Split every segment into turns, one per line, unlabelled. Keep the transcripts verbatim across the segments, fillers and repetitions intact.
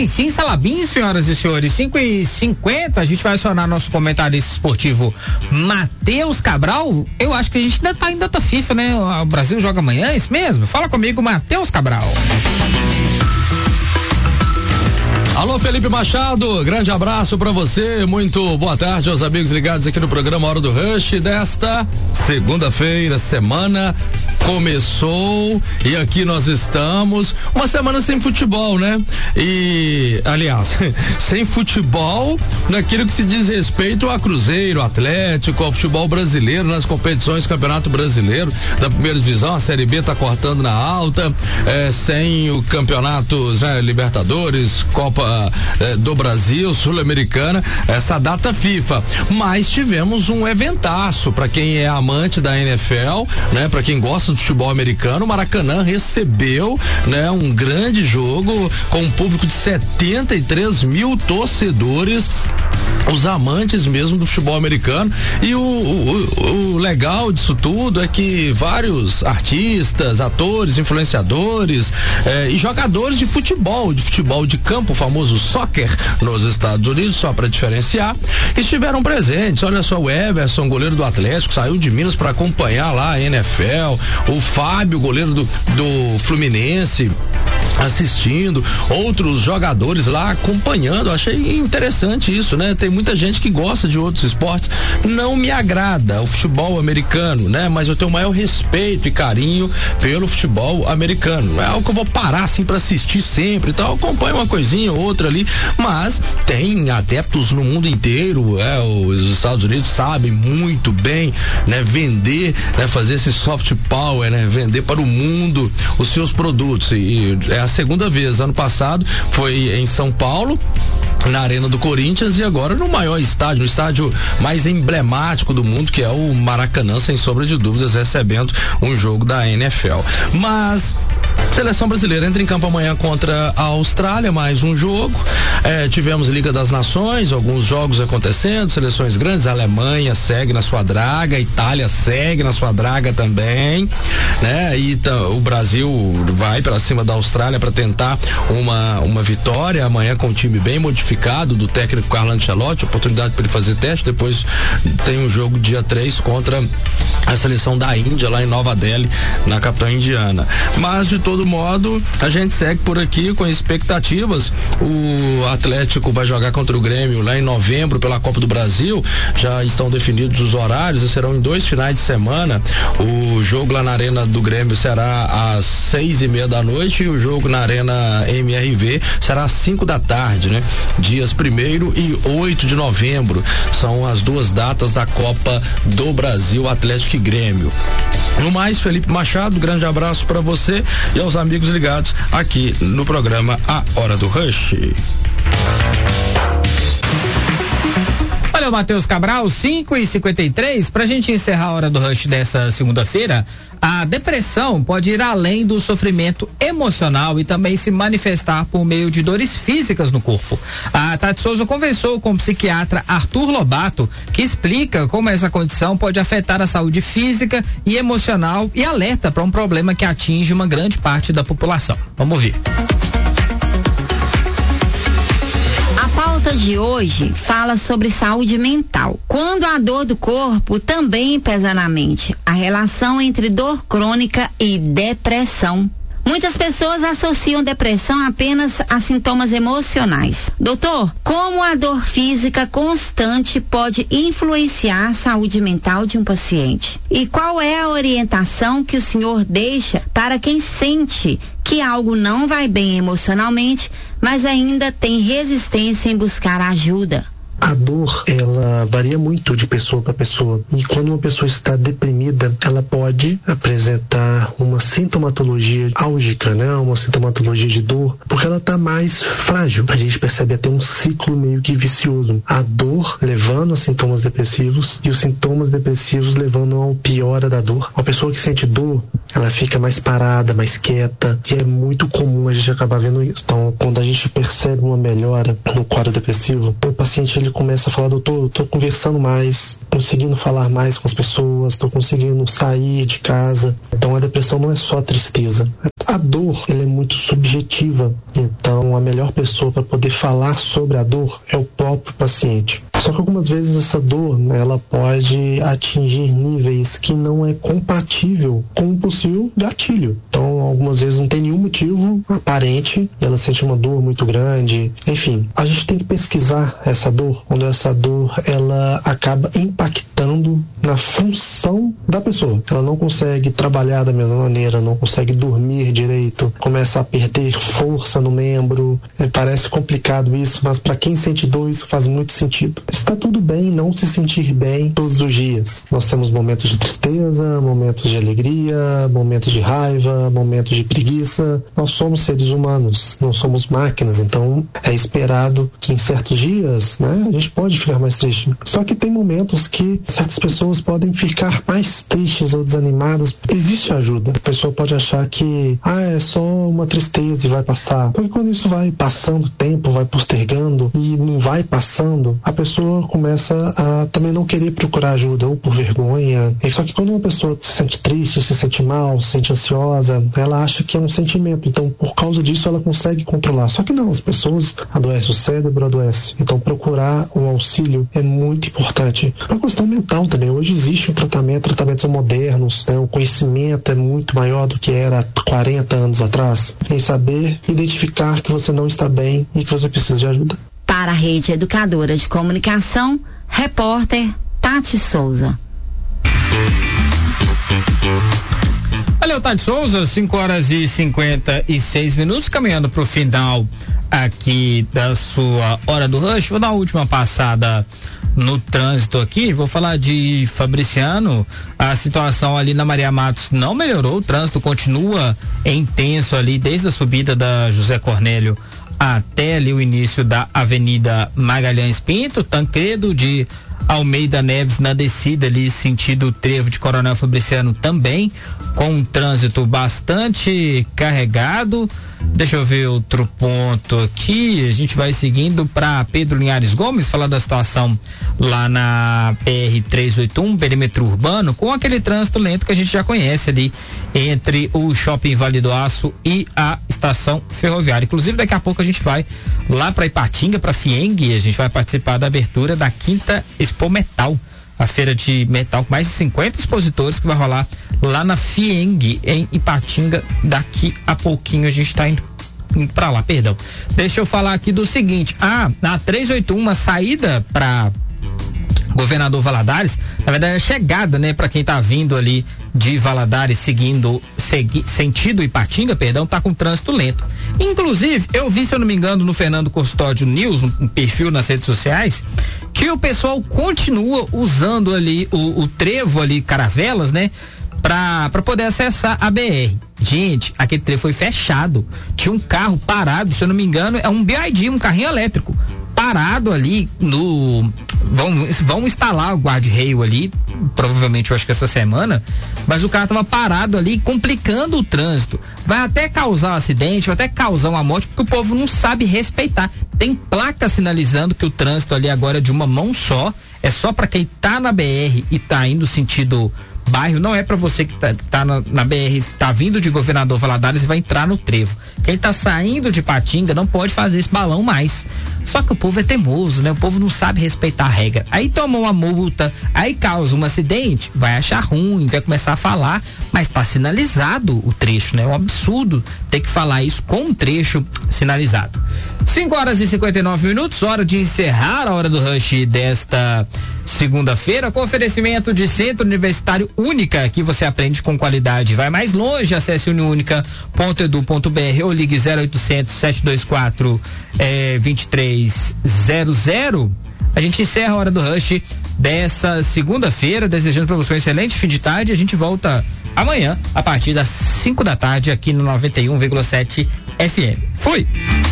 Tem sim, Salabim, senhoras e senhores. cinco e cinquenta, a gente vai acionar nosso comentarista esportivo Matheus Cabral. Eu acho que a gente ainda tá em data FIFA, né? O Brasil joga amanhã, é isso mesmo? Fala comigo, Matheus Cabral.
Alô, Felipe Machado, grande abraço pra você, muito boa tarde aos amigos ligados aqui no programa Hora do Rush desta segunda-feira. Semana começou e aqui nós estamos, uma semana sem futebol, né? E, aliás, sem futebol naquilo que se diz respeito a Cruzeiro, Atlético, ao futebol brasileiro, nas competições Campeonato Brasileiro da primeira divisão, a Série B tá cortando na alta, é, sem o campeonatos, né, Libertadores, Copa eh, do Brasil, Sul-Americana, essa data FIFA. Mas tivemos um eventaço para quem é amante da N F L, né? Para quem gosta do futebol americano, o Maracanã recebeu, né, um grande jogo com um público de setenta e três mil torcedores, os amantes mesmo do futebol americano. E o, o, o legal disso tudo é que vários artistas, atores, influenciadores eh, e jogadores de futebol, de futebol de campo, famoso soccer nos Estados Unidos, só para diferenciar, estiveram presentes. Olha só, o Everson, goleiro do Atlético, saiu de Minas para acompanhar lá a N F L, o Fábio, goleiro do, do Fluminense, assistindo, outros jogadores lá acompanhando. Achei interessante isso, né? Tem muita gente que gosta de outros esportes, não me agrada o futebol americano, né? Mas eu tenho o maior respeito e carinho pelo futebol americano. Não é algo que eu vou parar assim para assistir sempre e tal, eu acompanho uma coisinha ou outra ali, mas tem adeptos no mundo inteiro, é, os Estados Unidos sabem muito bem, né? Vender, né? Fazer esse soft power, né? Vender para o mundo os seus produtos, e é a segunda vez. Ano passado foi em São Paulo, na Arena do Corinthians, e agora no maior estádio, no estádio mais emblemático do mundo, que é o Maracanã, sem sombra de dúvidas, recebendo um jogo da N F L. Mas seleção brasileira entra em campo amanhã contra a Austrália, mais um jogo. É, tivemos Liga das Nações, alguns jogos acontecendo, seleções grandes. A Alemanha segue na sua draga, a Itália segue na sua draga também, né? E tá, o Brasil vai para cima da Austrália para tentar uma, uma vitória amanhã com um time bem modificado do técnico Carlo Ancelotti, oportunidade para ele fazer teste. Depois tem um jogo dia três contra a seleção da Índia lá em Nova Delhi, na capital indiana. Mas de todo modo a gente segue por aqui com expectativas. O Atlético vai jogar contra o Grêmio lá em novembro pela Copa do Brasil, já estão definidos os horários e serão em dois finais de semana. O jogo lá na Arena do Grêmio será às seis e meia da noite e o jogo na Arena M R V será às cinco da tarde, né? Dias primeiro e oito de novembro são as duas datas da Copa do Brasil, Atlético e Grêmio. No mais, Felipe Machado, grande abraço para você e aos amigos ligados aqui no programa A Hora do Rush.
Olha o Matheus Cabral, cinco e cinquenta e três, pra gente encerrar a Hora do Rush dessa segunda-feira. A depressão pode ir além do sofrimento emocional e também se manifestar por meio de dores físicas no corpo. A Tati Souza conversou com o psiquiatra Arthur Lobato, que explica como essa condição pode afetar a saúde física e emocional e alerta para um problema que atinge uma grande parte da população. Vamos ouvir.
A pauta de hoje fala sobre saúde mental. Quando a dor do corpo também pesa na mente. A relação entre dor crônica e depressão. Muitas pessoas associam depressão apenas a sintomas emocionais. Doutor, como a dor física constante pode influenciar a saúde mental de um paciente? E qual é a orientação que o senhor deixa para quem sente que algo não vai bem emocionalmente, mas ainda tem resistência em buscar ajuda?
A dor, ela varia muito de pessoa para pessoa. E quando uma pessoa está deprimida, ela pode apresentar uma sintomatologia álgica, né? Uma sintomatologia de dor, porque ela está mais frágil. A gente percebe até um ciclo meio que vicioso. A dor levando a sintomas depressivos e os sintomas depressivos levando ao piora da dor. Uma pessoa que sente dor, ela fica mais parada, mais quieta, e é muito comum a gente acabar vendo isso. Então, quando a gente percebe uma melhora no quadro depressivo, o paciente ele começa a falar: doutor, eu tô conversando mais, conseguindo falar mais com as pessoas, tô conseguindo sair de casa. Então a depressão não é só tristeza, A dor, ela é muito subjetiva, então a melhor pessoa para poder falar sobre a dor é o próprio paciente. Só que algumas vezes essa dor, né, ela pode atingir níveis que não é compatível com um possível gatilho. Então, algumas vezes não tem nenhum motivo aparente, ela sente uma dor muito grande. Enfim, a gente tem que pesquisar essa dor, quando essa dor ela acaba impactando na função da pessoa. Ela não consegue trabalhar da mesma maneira, não consegue dormir direito, começa a perder força no membro. É, parece complicado isso, mas para quem sente dor isso faz muito sentido. Está tudo bem não se sentir bem todos os dias. Nós temos momentos de tristeza, momentos de alegria, momentos de raiva, momentos de preguiça. Nós somos seres humanos, não somos máquinas, então é esperado que em certos dias, né, a gente pode ficar mais triste. Só que tem momentos que certas pessoas podem ficar mais tristes ou desanimadas. Existe ajuda. A pessoa pode achar que ah, é só uma tristeza e vai passar. Porque quando isso vai passando o tempo, vai postergando e não vai passando, a pessoa começa a também não querer procurar ajuda, ou por vergonha. E só que quando uma pessoa se sente triste, se sente mal, se sente ansiosa, ela acha que é um sentimento. Então, por causa disso, ela consegue controlar. Só que não, as pessoas adoecem, o cérebro adoece. Então, procurar um auxílio é muito importante. É uma questão mental também. Hoje existe um tratamento, tratamentos são modernos, né? O conhecimento é muito maior do que era há quarenta anos atrás. Em saber identificar que você não está bem e que você precisa de ajuda.
Para a Rede Educadora de Comunicação, repórter Tati Souza.
Valeu, Tati Souza, cinco horas e cinquenta e seis minutos, caminhando para o final aqui da sua Hora do Rush. Vou dar uma última passada no trânsito aqui, vou falar de Fabriciano. A situação ali na Maria Matos não melhorou, o trânsito continua intenso ali desde a subida da José Cornélio até ali o início da Avenida Magalhães Pinto. Tancredo de Almeida Neves na descida ali sentido Trevo de Coronel Fabriciano também com um trânsito bastante carregado. Deixa eu ver outro ponto aqui. A gente vai seguindo para Pedro Linhares Gomes, falar da situação lá na P R trezentos e oitenta e um, perímetro urbano, com aquele trânsito lento que a gente já conhece ali entre o Shopping Vale do Aço e a estação ferroviária. Inclusive, daqui a pouco a gente vai lá para Ipatinga, para Fieng, a gente vai participar da abertura da quinta Expo Metal, a feira de metal com mais de cinquenta expositores que vai rolar lá na Fieng, em Ipatinga. Daqui a pouquinho a gente está indo, indo para lá, perdão. Deixa eu falar aqui do seguinte, ah, na trezentos e oitenta e um, uma saída para Governador Valadares, na verdade é chegada, né, para quem tá vindo ali de Valadares seguindo segui, sentido Ipatinga, perdão, tá com trânsito lento. Inclusive, eu vi, se eu não me engano, no Fernando Custódio News, um, um perfil nas redes sociais, que o pessoal continua usando ali o, o trevo ali, Caravelas, né, pra, pra poder acessar a B R. Gente, aquele trevo foi fechado. Tinha um carro parado, se eu não me engano, é um B I D, um carrinho elétrico, parado ali no... Vão, vão instalar o guarda-reio ali, provavelmente eu acho que essa semana, mas o carro estava parado ali, complicando o trânsito. Vai até causar um acidente, vai até causar uma morte, porque o povo não sabe respeitar. Tem placa sinalizando que o trânsito ali agora é de uma mão só, é só para quem tá na B R e tá indo sentido bairro, não é para você que tá, tá na, na B R, tá vindo de Governador Valadares e vai entrar no trevo. Quem tá saindo de Patinga não pode fazer esse balão mais. Só que o povo é teimoso, né? O povo não sabe respeitar a regra. Aí toma uma multa, aí causa um acidente, vai achar ruim, vai começar a falar, mas tá sinalizado o trecho, né? É um absurdo ter que falar isso com um trecho sinalizado. cinco horas e cinquenta e nove minutos, hora de encerrar a Hora do Rush desta segunda-feira, com oferecimento de Centro Universitário Única, que você aprende com qualidade. Vai mais longe, acesse uniunica ponto edu ponto br ou ligue zero oitocentos, sete dois quatro, vinte e três zero zero. A gente encerra a Hora do Rush dessa segunda-feira, desejando para você um excelente fim de tarde. A gente volta amanhã, a partir das cinco da tarde, aqui no noventa e um vírgula sete F M. Fui!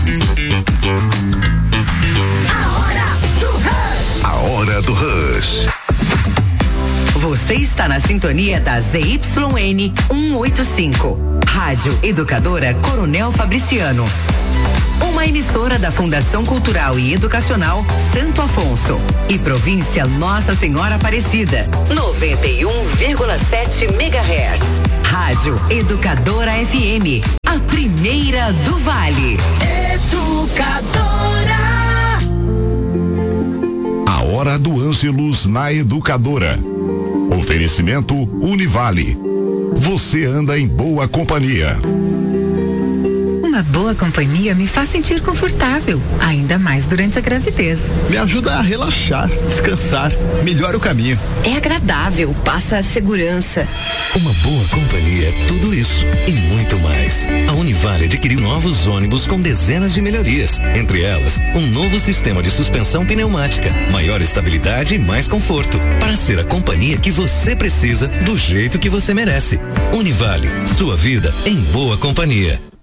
A Hora do Rush.
Você está na sintonia da Z Y N cento e oitenta e cinco. Rádio Educadora Coronel Fabriciano. Uma emissora da Fundação Cultural e Educacional Santo Afonso. E província Nossa Senhora Aparecida. noventa e um vírgula sete megahertz. Rádio Educadora F M. a primeira do Vale.
Educadora.
A hora do Ângelus na Educadora. Oferecimento Univale. Você anda em boa companhia.
Uma boa companhia me faz sentir confortável, ainda mais durante a gravidez.
Me ajuda a relaxar, descansar, melhora o caminho.
É agradável, passa a segurança.
Uma boa companhia é tudo isso e muito mais. A Univale adquiriu novos ônibus com dezenas de melhorias, entre elas um novo sistema de suspensão pneumática, maior estabilidade e mais conforto, para ser a companhia que você precisa do jeito que você merece. Univale, sua vida em boa companhia.